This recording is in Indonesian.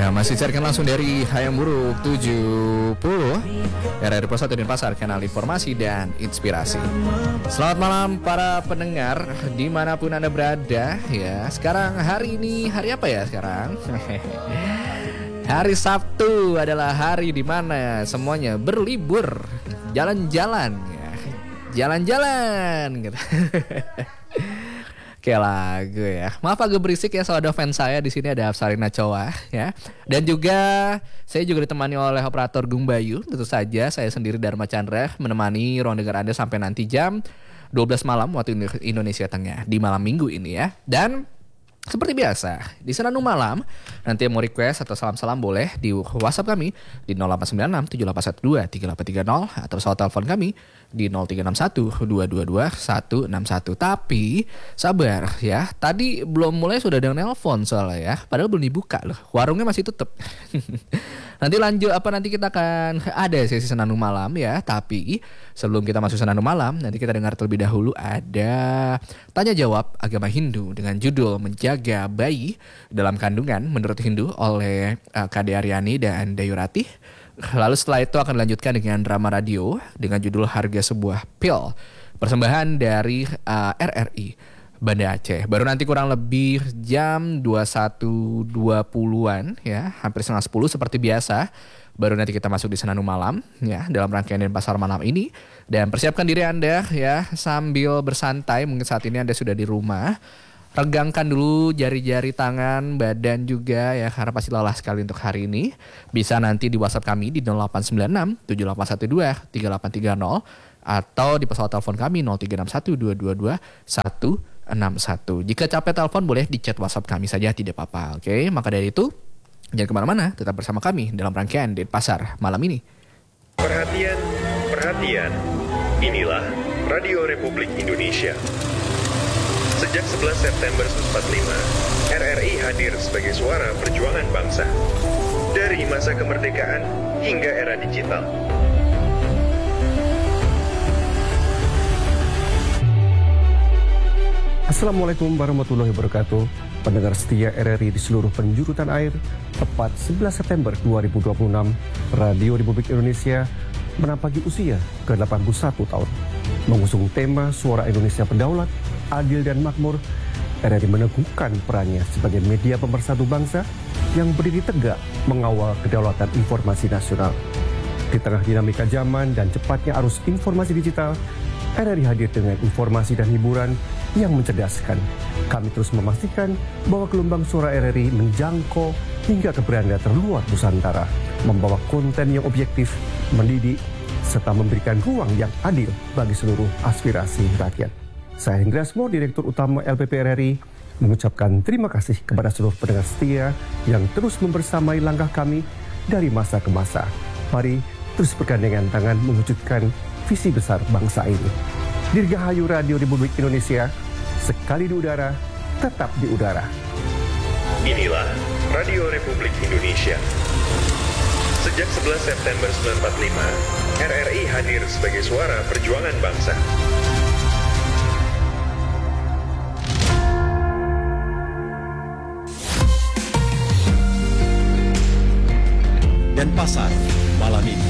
Ya, masih carikan langsung dari Hayam Buruk 70 RRI Pusat Denpasar, kanal informasi dan inspirasi. Selamat malam para pendengar dimanapun Anda berada. Ya, sekarang hari ini hari apa ya sekarang? Hari Sabtu adalah hari di mana semuanya berlibur, jalan-jalan ya. Jalan-jalan gitu. Kayak lagu ya. Maaf agak berisik ya, soalnya ada fans saya di sini, ada Afsarina Chowa ya. Dan juga saya juga ditemani oleh operator Gung Bayu. Tentu saja saya sendiri Dharma Chandra menemani ruang dengar Anda sampai nanti jam 12 malam waktu Indonesia Tengah di malam Minggu ini ya. Dan seperti biasa, di Senandung Malam, nanti yang mau request atau salam-salam boleh di WhatsApp kami di 0896 7812 3830 atau pesawat telepon kami di 0361 222 161. Tapi sabar ya, tadi belum mulai sudah ada yang nelpon soalnya ya, padahal belum dibuka loh, warungnya masih tutup. Nanti lanjut nanti kita akan ada sesi Senandung Malam ya. Tapi sebelum kita masuk Senandung Malam, nanti kita dengar terlebih dahulu ada tanya jawab agama Hindu dengan judul Menjaga Bayi dalam Kandungan menurut Hindu oleh Kade Aryani dan Dayurati. Lalu setelah itu akan dilanjutkan dengan drama radio dengan judul Harga Sebuah Pil, persembahan dari RRI Banda Aceh. Baru nanti kurang lebih jam 21.20-an ya, hampir setengah 10 seperti biasa, baru nanti kita masuk di Senandung Malam ya, dalam rangkaian Denpasar malam ini. Dan persiapkan diri Anda ya, sambil bersantai. Mungkin saat ini Anda sudah di rumah, regangkan dulu jari-jari tangan, badan juga ya, karena pasti lelah sekali untuk hari ini. Bisa nanti di WhatsApp kami di 0896 7812 3830 atau di pesawat telepon kami 0361 222 161. Jika capek telepon boleh di chat WhatsApp kami saja, tidak apa-apa. Oke, maka dari itu jangan kemana-mana, tetap bersama kami dalam rangkaian Denpasar malam ini. Perhatian, perhatian. Inilah Radio Republik Indonesia. Sejak 11 September 1945, RRI hadir sebagai suara perjuangan bangsa. Dari masa kemerdekaan hingga era digital. Assalamualaikum warahmatullahi wabarakatuh. Pendengar setia RRI di seluruh penjuru tanah air, tepat 11 September 2026, Radio Republik Indonesia menampaki usia ke-81 tahun. Mengusung tema Suara Indonesia Berdaulat, Adil dan Makmur, RRI meneguhkan perannya sebagai media pemersatu bangsa yang berdiri tegak mengawal kedaulatan informasi nasional. Di tengah dinamika zaman dan cepatnya arus informasi digital, RRI hadir dengan informasi dan hiburan yang mencerdaskan. Kami terus memastikan bahwa gelombang suara RRI menjangkau hingga ke beranda terluar Nusantara, membawa konten yang objektif, mendidik, serta memberikan ruang yang adil bagi seluruh aspirasi rakyat. Saya Hendra Asmo, Direktur Utama LPP RRI, mengucapkan terima kasih kepada seluruh pendengar setia yang terus membersamai langkah kami dari masa ke masa. Mari terus bergandengan tangan mewujudkan visi besar bangsa ini. Dirgahayu Radio Republik Indonesia, sekali di udara, tetap di udara. Inilah Radio Republik Indonesia. Sejak 11 September 1945, RRI hadir sebagai suara perjuangan bangsa. Denpasar malam ini.